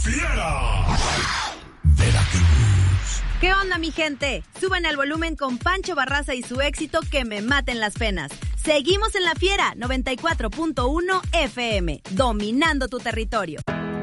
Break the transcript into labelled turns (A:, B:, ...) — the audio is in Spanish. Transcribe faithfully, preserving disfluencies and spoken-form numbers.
A: Fiera. Veracruz.
B: ¿Qué onda, mi gente? Suban el volumen con Pancho Barraza y su éxito Que me maten las penas. Seguimos en La Fiera, noventa y cuatro punto uno F M, dominando tu territorio.